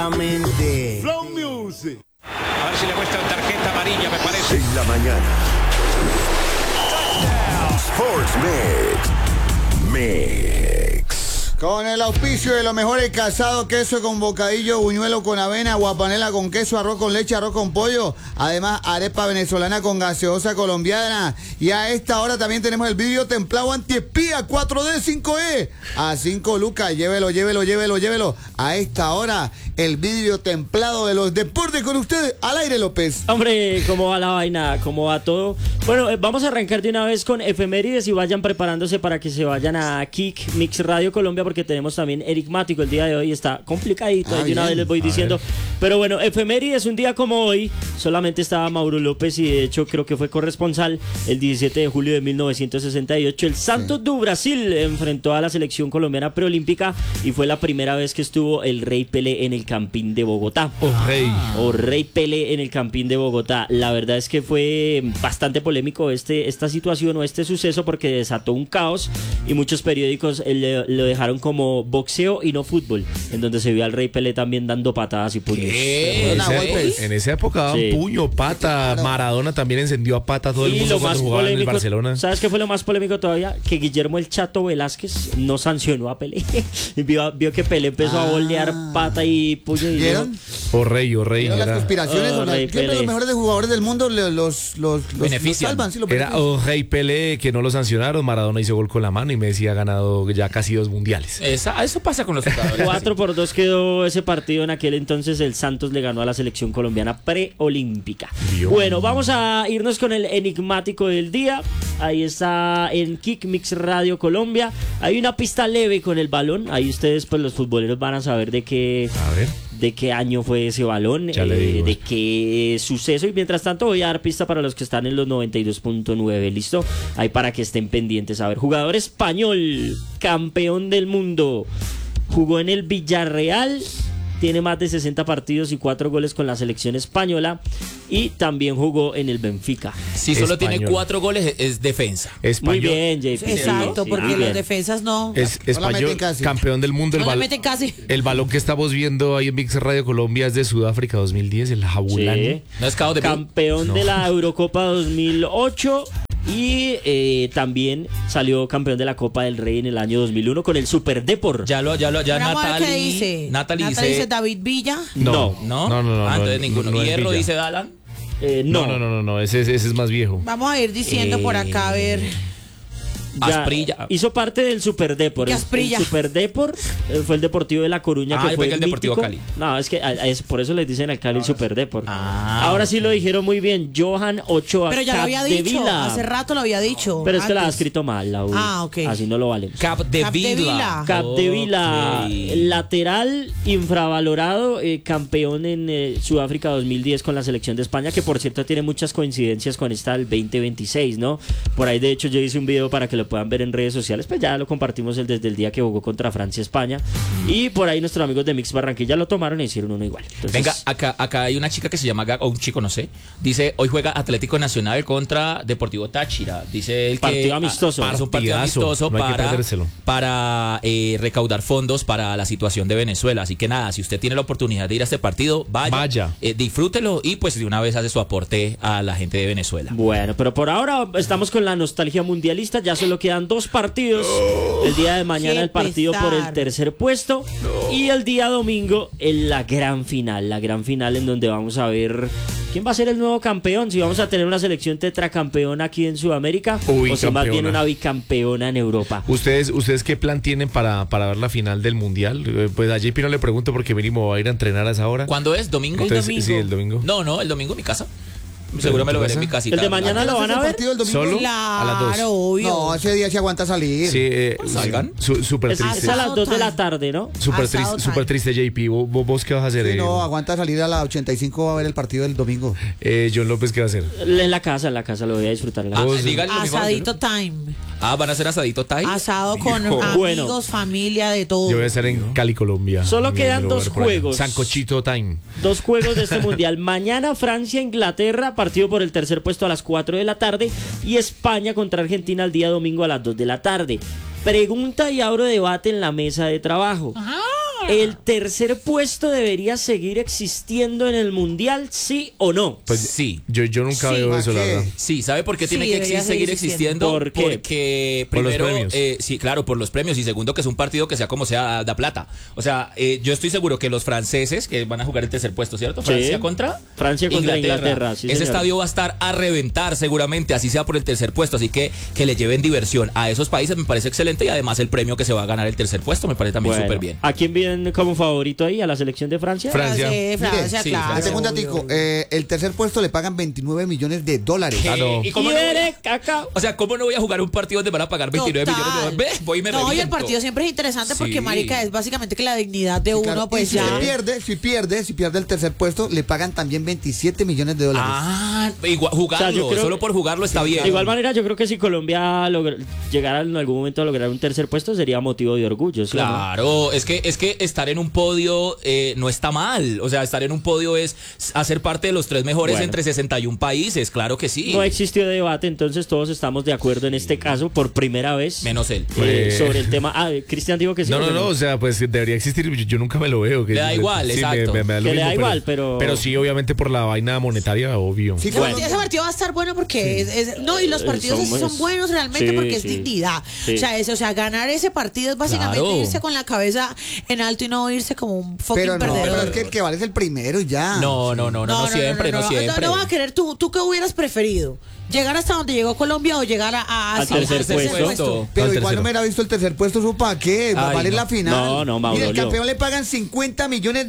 Flow Music. A ver si le muestran tarjeta amarilla, me parece. En la mañana. Sports Mix. Con el auspicio de los mejores casados, queso con bocadillo, buñuelo con avena, guapanela con queso, arroz con leche, arroz con pollo. Además, arepa venezolana con gaseosa colombiana. Y a esta hora también tenemos el vidrio templado antiespía 4D 5E. A 5 lucas, llévelo. A esta hora, el vidrio templado de los deportes con ustedes. Al aire, López. Hombre, ¿cómo va la vaina? ¿Cómo va todo? Bueno, vamos a arrancar de una vez con efemérides y vayan preparándose para que se vayan a Kick Mix Radio Colombia, porque tenemos también enigmático el día de hoy. Está complicadito, de una vez les voy diciendo. Pero bueno, efemérides, un día como hoy, solamente estaba Mauro López y de hecho creo que fue corresponsal. El 17 de julio de 1968, el Santos do Brasil enfrentó a la selección colombiana preolímpica y fue la primera vez que estuvo el Rey Pelé en el Campín de Bogotá. Rey Pelé en el Campín de Bogotá. La verdad es que fue bastante polémico esta situación o este suceso, porque desató un caos y muchos periódicos lo dejaron como boxeo y no fútbol, en donde se vio al Rey Pelé también dando patadas y puños. En esa época daban puño, pata. Maradona también encendió a pata a todo el mundo cuando jugaba en el Barcelona. ¿Sabes qué fue lo más polémico todavía? Que Guillermo el Chato Velázquez no sancionó a Pelé. vio que Pelé empezó a bolear pata y puño. ¿Vieron? Rey. Las conspiraciones, siempre los mejores jugadores del mundo los benefician. Salvan, sí, Era Rey Pelé, que no lo sancionaron. Maradona hizo gol con la mano y Messi ha ganado ya casi 2 mundiales. Eso pasa con los jugadores. 4-2 quedó ese partido. En aquel entonces el Santos le ganó a la selección colombiana preolímpica. Bueno, vamos a irnos con el enigmático del día. Ahí está en Kick Mix Radio Colombia. Hay una pista leve con el balón. Ahí ustedes, pues los futboleros, van a saber de qué año fue ese balón, de qué suceso. Y mientras tanto voy a dar pista para los que están en los 92.9. ¿Listo? Ahí para que estén pendientes. A ver, jugador español, campeón del mundo, jugó en el Villarreal, tiene más de 60 partidos y 4 goles con la selección española, y también jugó en el Benfica. Si solo tiene 4 goles, es defensa. Muy bien, JP. Exacto, porque los defensas no. Es español, campeón del mundo. El balón que estamos viendo ahí en Mix Radio Colombia es de Sudáfrica 2010, el Jabulani. Sí. ¿No es Cao de campeón de la Eurocopa 2008. Y también salió campeón de la Copa del Rey en el año 2001 con el Super Depor. Ya ¿Qué dice? Natalie dice David Villa. No. Entonces ninguno. ¿Hierro dice Dalan? No, ese es más viejo. Vamos a ir diciendo por acá, a ver. Asprilla. Hizo parte del Super Depor. El Super Depor fue el Deportivo de La Coruña, que fue el Deportivo Cali. No, es que por eso les dicen al Cali el Super Depor. Ahora sí lo dijeron muy bien. Johan Ochoa. Pero ya lo había dicho. Hace rato lo había dicho. Pero es que la ha escrito mal, la U. Ok. Así no lo vale. Capdevila. Capdevila, lateral infravalorado, campeón en Sudáfrica 2010 con la selección de España, que por cierto tiene muchas coincidencias con esta del 2026, ¿no? Por ahí de hecho yo hice un video para que lo puedan ver en redes sociales, pues ya lo compartimos desde el día que jugó contra Francia España, y por ahí nuestros amigos de Mix Barranquilla lo tomaron y hicieron uno igual. Entonces, venga, acá hay una chica que se llama Gag, o un chico, no sé, dice: hoy juega Atlético Nacional contra Deportivo Táchira. Dice el partido amistoso. Es un partido amistoso para recaudar fondos para la situación de Venezuela. Así que nada, si usted tiene la oportunidad de ir a este partido, vaya. Disfrútelo y pues de una vez hace su aporte a la gente de Venezuela. Bueno, pero por ahora estamos con la nostalgia mundialista. Ya solo quedan 2 partidos. El día de mañana el partido por el tercer puesto. Y el día domingo la gran final en donde vamos a ver quién va a ser el nuevo campeón. Si vamos a tener una selección tetracampeona aquí en Sudamérica o si más bien una bicampeona en Europa. ¿Ustedes qué plan tienen para ver la final del Mundial? Pues a JP no le pregunto porque mínimo va a ir a entrenar a esa hora. ¿Cuándo es? ¿Domingo? Entonces, sí, el domingo. No, el domingo en mi casa. Seguro me lo veré en mi casita. ¿El de mañana lo van a ver? ¿Solo? Claro, a las 2. obvio. No, ese día se aguanta salir. Sí, salgan. Súper triste. Es a las 2 de la tarde, ¿no? Súper triste, JP. ¿Vos qué vas a hacer? Sí, no, aguanta salir a las 85 a ver el partido del domingo. John López, ¿qué va a hacer? En la casa lo voy a disfrutar. Asadito time. ¿van a hacer asadito time? Asado con amigos, familia, de todo. Yo voy a estar en Cali, Colombia. Solo quedan 2 juegos. Sancochito time. 2 juegos de este mundial. Mañana Francia-Inglaterra, partido por el tercer puesto a las 4 de la tarde. Y España contra Argentina el día domingo a las 2 de la tarde. Pregunta y abro debate en la mesa de trabajo. ¿El tercer puesto debería seguir existiendo en el Mundial, sí o no? Pues sí. Yo nunca veo eso, la verdad. Sí, ¿sabe por qué tiene que seguir existiendo? ¿Por qué? Porque primero, por los premios. sí, claro, por los premios, y segundo, que es un partido que sea como sea, da plata. O sea, yo estoy seguro que los franceses, que van a jugar el tercer puesto, ¿cierto? Sí. Francia contra Inglaterra. Sí, ese señor. estadio va a estar a reventar seguramente, así sea por el tercer puesto, así que le lleven diversión a esos países me parece excelente, y además el premio que se va a ganar el tercer puesto me parece también súper bien. ¿A quién vienen como favorito ahí? ¿A la selección de Francia? Francia, Mire, claro. Tengo un datico. El tercer puesto le pagan $29 millones. No. ¿Y cómo O sea, ¿cómo no voy a jugar un partido donde van a pagar 29 millones de dólares? Voy y me reviento. Y el partido siempre es interesante porque, Sí. marica, es básicamente que la dignidad de uno, Claro, pues y ya... si pierde el tercer puesto, le pagan también $27 millones. Igual, jugarlo, O sea, yo creo- solo por jugarlo está bien. De igual manera, yo creo que si Colombia llegara en algún momento a lograr un tercer puesto, sería motivo de orgullo. ¿sí o no? Claro, es que estar en un podio no está mal. O sea, estar en un podio es hacer parte de los 3 mejores Bueno. entre 61 países, claro que sí. No existió debate, entonces todos estamos de acuerdo en este caso por primera vez. Menos él. Sobre el tema. Cristian dijo que sí. No, o sea, pues debería existir, yo nunca me lo veo. Le da igual, exacto. Me da lo Que le da mismo, igual, pero... Pero sí, obviamente por la vaina monetaria, obvio. Sí, Ese partido va a estar bueno porque y los partidos son buenos realmente Sí, porque es sí. dignidad. Sí. O sea, ganar ese partido es básicamente Claro. irse con la cabeza en alto y no irse como un fucking pero perdedor. es que el que vale es el primero y ya. No siempre. No va a querer tú qué hubieras preferido. ¿Llegar hasta donde llegó Colombia o llegar Al tercer puesto? Pero Al igual tercero. no me hubiera visto el tercer puesto, ¿eso para qué? ¿Va a Ay, valer no. la final? No, Mau, Mira, el dolió. campeón le pagan $50 millones.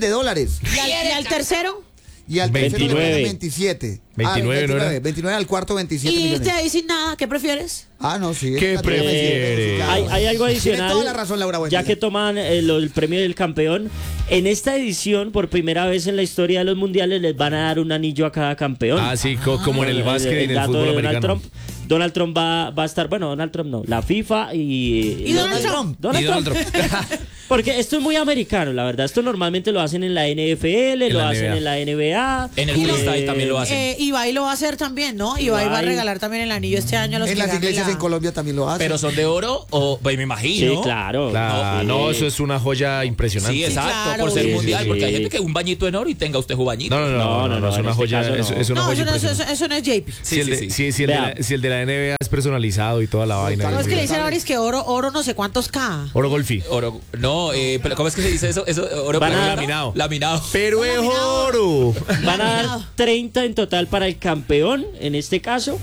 ¿Y al tercero? Y al tercero le 29. pagan 27. 29, ¿no era? 29 al cuarto, 27 Y irte millones. ahí sin nada, ¿qué prefieres? Ah, no, sí. ¿Qué está bien, prefiere? claro. Hay algo adicional. Tiene toda la razón, Laura Buendía. Ya que toman el premio del campeón, en esta edición, por primera vez en la historia de los mundiales, les van a dar un anillo a cada campeón. Ah, sí, como en el básquet y en el dato fútbol de Donald americano. Trump. Donald Trump va a estar, bueno, Donald Trump no, la FIFA ¿Y Donald Trump? Donald Trump. Porque esto es muy americano, la verdad. Esto normalmente lo hacen en la NFL, lo la hacen NBA. en la NBA. En el freestyle también lo hacen. Ibai lo va a hacer también, ¿no? Ibai va a regalar también el anillo este año a los En que las ganen iglesias en Colombia también lo hacen. Pero son de oro o pues me Sí, imagino. claro. No, eso es una joya impresionante. Sí, exacto, claro. por ser Sí, mundial, sí, porque hay sí. gente que un bañito en oro y tenga usted su bañito. No, es en una este joya, caso no. es una No, joya eso no, impresionante. eso no es JP. Si el Vea. de la NBA es personalizado y toda la vaina. No, es que le dicen ahora es que oro no sé cuántos K. Oro golfi. Oro, no, pero ¿cómo es que se dice eso? Oro Van a plata? dar- Laminado. Laminado. Pero es oro. Van a dar 30 en total para el campeón, en este caso.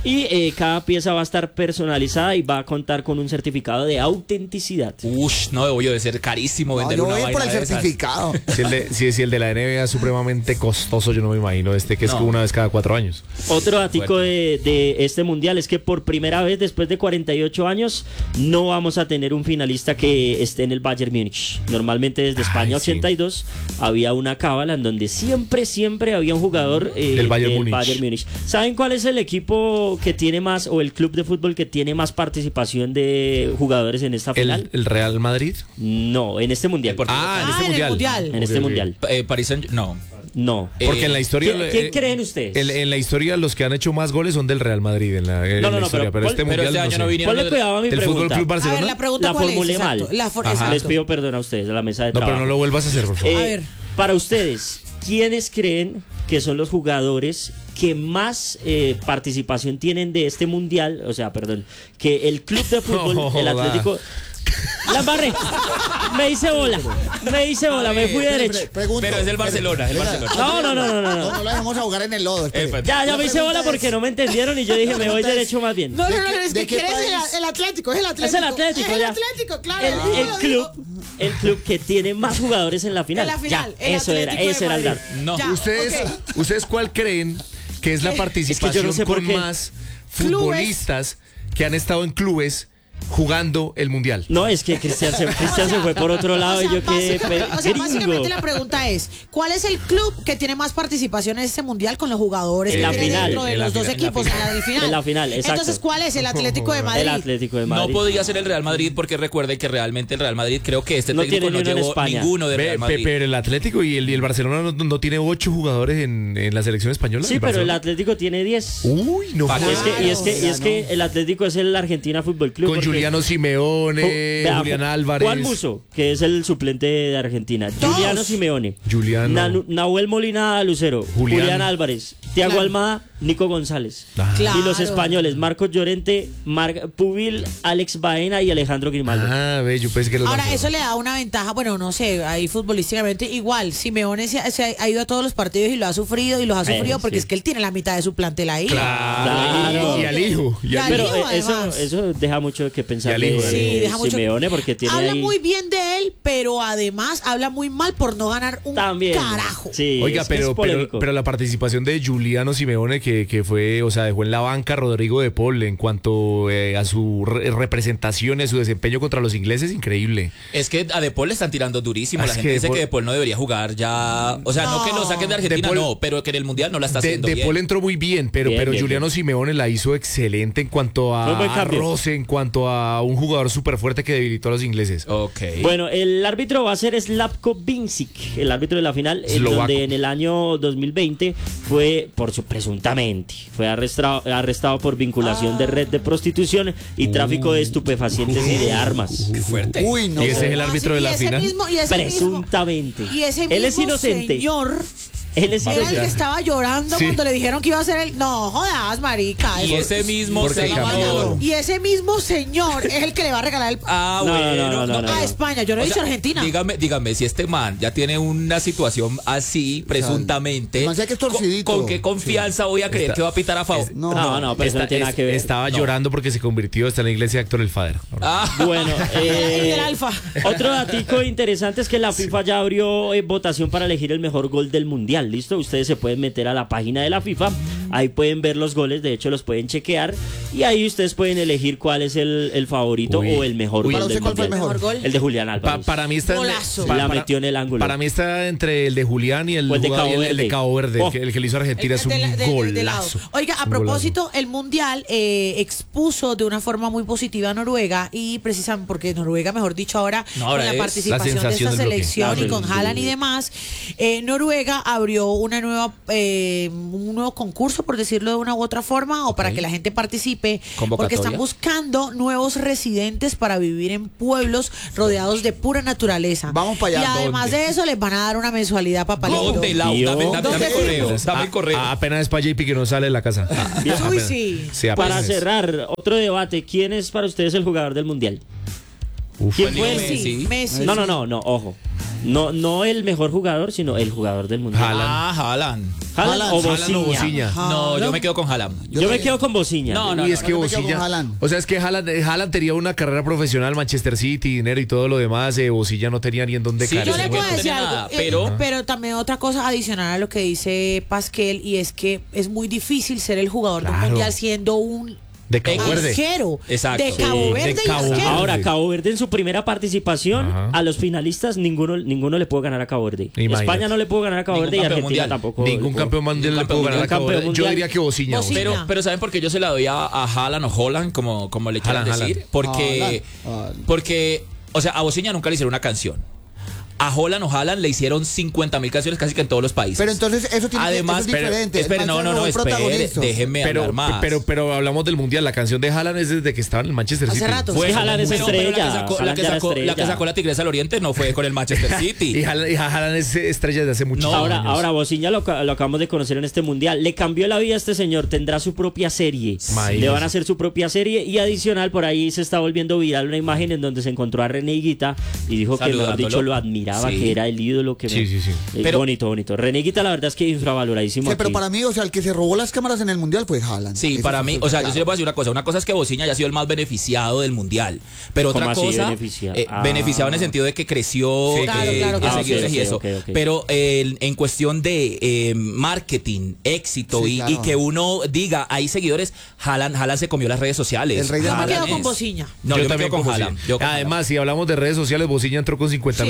Y cada pieza va a estar personalizada y va a contar con un certificado de autenticidad. Ush, no, debe ser carísimo No, vender yo una voy vaina por el de esas. certificado. Si el de la NBA es supremamente costoso, yo no me imagino que es No. una vez cada 4 años. Otro datico de este mundial es que por primera vez después de 48 años no vamos a tener un finalista que esté en el Bayern Múnich. Normalmente desde España sí. 82 había una cábala en donde siempre había un jugador Del Bayern Múnich. Múnich. ¿Saben cuál es el equipo que tiene más o el club de fútbol que tiene más participación de jugadores en esta final? ¿El Real Madrid? No, en este mundial. En este en el mundial. mundial. En este Ok. mundial. Paris Saint no. No. Porque en la historia... ¿Quién creen ustedes? En la historia los que han hecho más goles son del Real Madrid en la historia, pero este pero mundial este año no sé. vinieron Ponle cuidado a mi ¿Del pregunta. Fútbol Club A ver, Barcelona? la pregunta La cuál formulé es, mal. exacto. Ajá. Les pido perdón a ustedes, a la mesa de No, trabajo. pero no lo vuelvas a hacer, por favor. A ver. Para ustedes, ¿quiénes creen que son los jugadores que más participación tienen de este mundial? O sea, perdón, que el club de fútbol, No, el Atlético... La embarré. Me hice bola, me fui derecho. Pregunto. Pero es el Barcelona, el Barcelona. No. No la dejemos ahogar en el lodo. espere. Ya me hice bola porque no me entendieron y yo dije, me voy derecho más bien. No, ¿De es qué que quieres país? el Atlético, es el Atlético. Es el Atlético, Es el ya. Atlético, claro. El club que tiene más jugadores en la final. En la final, Ya, el eso era Atlético de el Madrid. dato. No. Ya, ¿Ustedes cuál creen que es la participación yo no sé por con qué. más futbolistas que han estado en clubes jugando el mundial? No, es que Cristian se fue por otro lado y yo quedé gringo. Básicamente la pregunta es, ¿cuál es el club que tiene más participación en este mundial con los jugadores En que la tiene final, dentro de en la los dos final, equipos en la final, exacto. Entonces, ¿cuál es? El Atlético de Madrid. El Atlético de Madrid. No podía ser el Real Madrid porque recuerden que realmente el Real Madrid creo que este No técnico tiene no ni uno en llevó España. ninguno del Real Madrid. Pero el Atlético y el Barcelona no tiene 8 jugadores en la selección española. Sí, pero el Barcelona. Atlético tiene 10. Uy, no. Pa' Y es que el Atlético es el Argentina Fútbol Club. Con porque Giuliano Simeone, Julián Álvarez. Juan Musso, que es el suplente de Argentina. Giuliano Simeone. Nahuel Molina Lucero. Julián Álvarez. Thiago Almada, Nico González. Y los españoles, Marcos Llorente, Pubil, Alex Baena y Alejandro Grimaldo. Yo pensé que ahora, eso le da una ventaja, bueno, no sé, ahí futbolísticamente igual. Simeone se ha ido a todos los partidos y lo ha sufrido porque es que él tiene la mitad de su plantel ahí. Claro. Y al hijo. Pero eso deja mucho que pensar de Simeone, porque tiene habla muy bien de él, pero además habla muy mal por no ganar un carajo. Sí, oiga, pero la participación de Giuliano Simeone que fue, o sea, dejó en la banca a Rodrigo de Paul en cuanto a su representación, a su desempeño contra los ingleses, increíble. Es que a de Paul le están tirando durísimo. La gente dice que de Paul no debería jugar ya. O sea, no que lo saquen de Argentina, pero que en el Mundial no la está haciendo bien. De Paul entró muy bien, pero Giuliano Simeone la hizo excelente en cuanto a roce, en cuanto a un jugador súper fuerte que debilitó a los ingleses. Okay. Bueno, el árbitro va a ser Slavko Vincic, el árbitro de la final, donde en el año 2020 fue presuntamente fue arrestado por vinculación de red de prostitución y tráfico de estupefacientes y de armas. Qué fuerte. Uy, no. Y ese es el árbitro de la final. Presuntamente. Y ese mismo él es inocente. Señor Él es era el que estaba llorando cuando le dijeron que iba a ser el... No, jodas, marica. Y ese mismo señor es el que le va a regalar el... a España. Yo no he dicho Argentina. Dígame, si este man ya tiene una situación así, presuntamente, ¿con qué confianza voy a creer que va a pitar a favor? No, pero eso no tiene nada que ver. Estaba llorando porque se convirtió, está en la iglesia de Héctor el Fader. Bueno, el Alfa. Otro datico interesante es que la FIFA ya abrió votación para elegir el mejor gol del Mundial. ¿Listo? Ustedes se pueden meter a la página de la FIFA, ahí pueden ver los goles, de hecho los pueden chequear y ahí ustedes pueden elegir cuál es el favorito o el mejor gol del Mundial. ¿Cuál fue el mejor gol? El de Julián Álvarez. Para mí está la metió en el ángulo. Para mí está entre el de Julián y el de Cabo Verde, el que le hizo a Argentina es un golazo. Oiga, a propósito, el Mundial expuso de una forma muy positiva a Noruega y precisamente porque Noruega, mejor dicho, ahora con la participación de esta selección y con Haaland y demás, Noruega abrió un nuevo concurso, por decirlo de una u otra forma, o para que la gente participe, porque están buscando nuevos residentes para vivir en pueblos rodeados de pura naturaleza. Vamos para allá. Y además de eso les van a dar una mensualidad para palito. ¿Dónde, Lau? Dame el correo. Apenas es para JP que no sale de la casa. Uy, sí. Para cerrar, otro debate. ¿Quién es para ustedes el jugador del Mundial? ¿Quién fue? Messi. No, ojo. No el mejor jugador, sino el jugador del Mundial. Haaland o Bociña. No, yo me quedo con Haaland. Yo me quedo con Bociña. No, es que Bociña. O sea, es que Haaland tenía una carrera profesional, Manchester City, dinero y todo lo demás. Bociña no tenía ni en dónde caer. Yo le puedo decir algo, pero también otra cosa adicional a lo que dice Pasquel, y es que es muy difícil ser el jugador del Mundial siendo un de Cabo Verde. Exacto. De Cabo Verde. Ahora, Cabo Verde en su primera participación, a los finalistas, ninguno le puede ganar a Cabo Verde. Imagínate. España no le puede ganar a Cabo Verde y Argentina mundial. Tampoco. Ningún campeón mundial le puede ganar a Cabo Verde. Yo diría que Bociña. Pero ¿saben por qué yo se la doy a Haaland o Holland, como le quieran decir? Porque, o sea, a Bociña nunca le hicieron una canción. A Haaland o Haaland le hicieron 50.000 canciones casi que en todos los países. Pero entonces eso tiene además, eso es diferente. Espere, déjenme hablar más. Pero hablamos del Mundial. La canción de Haaland es desde que estaba en el Manchester City. Hace rato. Fue Haaland es estrella. La que sacó la Tigresa del Oriente no fue con el Manchester City. y Haaland es estrella desde hace muchos años. Ahora Bociña lo acabamos de conocer en este Mundial. Le cambió la vida a este señor. Tendrá su propia serie. Le van a hacer su propia serie. Y adicional, por ahí se está volviendo viral una imagen en donde se encontró a René Higuita y dijo que, mejor dicho, lo admiraba, que era el ídolo que pero, bonito. René Higuita, la verdad es que infravaloradísimo. Sí, pero para mí, o sea, el que se robó las cámaras en el Mundial fue Haaland. Sí, eso para mí, o sea, yo sí le voy a decir una cosa. Una cosa es que Bociña haya sido el más beneficiado del Mundial. Pero otra cosa, beneficiado en el sentido de que creció, seguidores y eso. Okay. Pero en cuestión de marketing, éxito y que uno diga, hay seguidores, Haaland se comió las redes sociales. El rey del marketing. Yo me quedo con Bociña. No, yo también con Haaland. Además, si hablamos de redes sociales, Bociña entró con 50.000 seguidores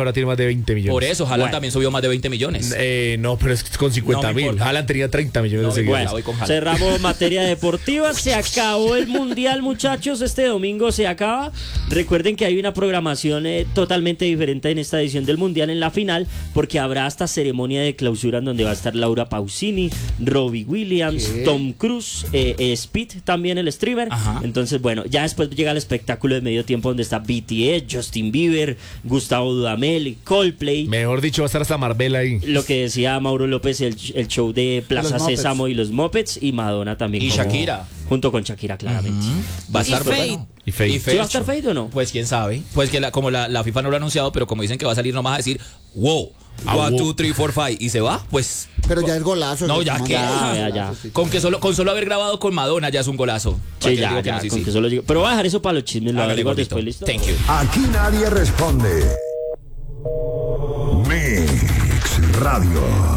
ahora tiene más de 20 millones. Por eso, Haaland también subió más de 20 millones. No, pero es con 50.000. Haaland tenía 30 millones de seguidores. Cerramos materia deportiva. Se acabó el Mundial, muchachos. Este domingo se acaba. Recuerden que hay una programación totalmente diferente en esta edición del Mundial en la final, porque habrá hasta ceremonia de clausura en donde va a estar Laura Pausini, Robbie Williams, Tom Cruise, Speed también el streamer. Entonces, bueno, ya después llega el espectáculo de medio tiempo donde está BTS, Justin Bieber, Gustavo Dudamel, Coldplay. Mejor dicho, va a estar hasta Marbella ahí. Lo que decía Mauro López, el show de Plaza Sésamo y los Muppets, y Madonna también. Y Shakira. Junto con Shakira, claramente. Va a estar Fade. ¿Y Fade? ¿Sí va a estar Fade o no? Pues quién sabe. Pues que como la FIFA no lo ha anunciado, pero como dicen que va a salir nomás a decir, wow, 1, 2, 3, 4, 5 y se va, pues. Pero ya es golazo. No, ya que. Ya. Con solo haber grabado con Madonna ya es un golazo. Sí, ya, con que solo pero voy a dejar eso para los chismes, lo averiguo después, ¿listo? Thank you. Aquí nadie responde. Mix Radio.